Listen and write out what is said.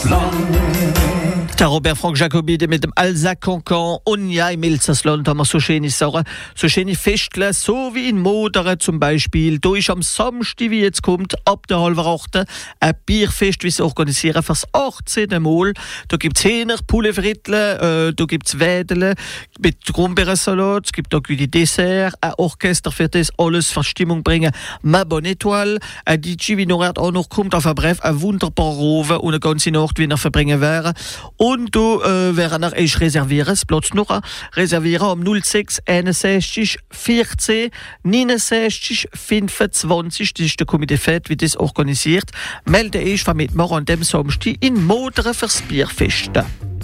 Der Robert Frank Jacobi, der mit dem Alsa Cancan und ja im Elsassland haben wir so schöne Sachen, so schöne Festle, so wie in Modern zum Beispiel. Da ist am Samstag, wie jetzt kommt, ab der halben 8 ein Bierfest, wie sie organisieren, fürs 18. Mal. Da gibt es Hähner, Poulet-Frittle, da gibt es Wädele mit Grumbeersalat, es gibt auch die Dessert, ein Orchester für das alles für Stimmung bringen. Ma bonne étoile, ein DJ, wie noch auch noch kommt, auf ein Bref, ein wunderbarer Roven und eine ganze Nacht, wie er verbringen wäre. Und du wären nach euch reservieren, es Platz noch reservieren am 06 61 14 69 25. Das ist der Komitee Fett, wie das organisiert. Melde euch von mitmachen an dem Samstag in Modern fürs Bierfest.